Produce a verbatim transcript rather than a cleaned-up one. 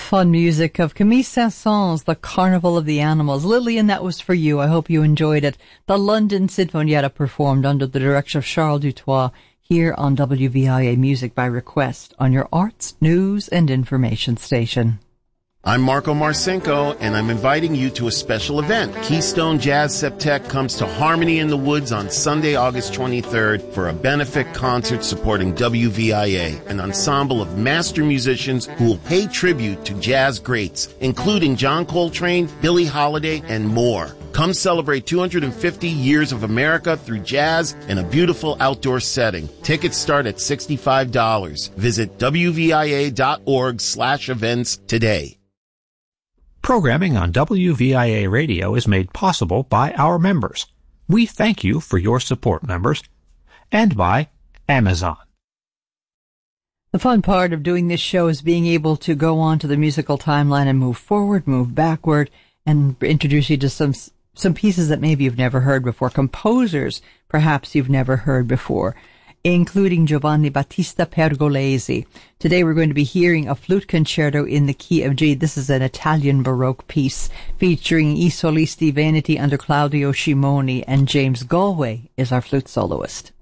fun music of Camille Saint-Saëns, The Carnival of the Animals. Lillian, that was for you. I hope you enjoyed it. The London Sinfonietta performed under the direction of Charles Dutoit here on W V I A Music by Request on your arts, news, and information station. I'm Marco Marcinko, and I'm inviting you to a special event. Keystone Jazz Septet comes to Harmony in the Woods on Sunday, August twenty-third for a benefit concert supporting W V I A, an ensemble of master musicians who will pay tribute to jazz greats, including John Coltrane, Billie Holiday, and more. Come celebrate two hundred fifty years of America through jazz in a beautiful outdoor setting. Tickets start at sixty-five dollars. Visit W V I A dot org slash events today. Programming on W V I A Radio is made possible by our members. We thank you for your support, members, and by Amazon. The fun part of doing this show is being able to go on to the musical timeline and move forward, move backward, and introduce you to some some pieces that maybe you've never heard before, composers perhaps you've never heard before, including Giovanni Battista Pergolesi. Today we're going to be hearing a flute concerto in the key of G. This is an Italian Baroque piece featuring I Solisti Veneti under Claudio Scimoni, and James Galway is our flute soloist.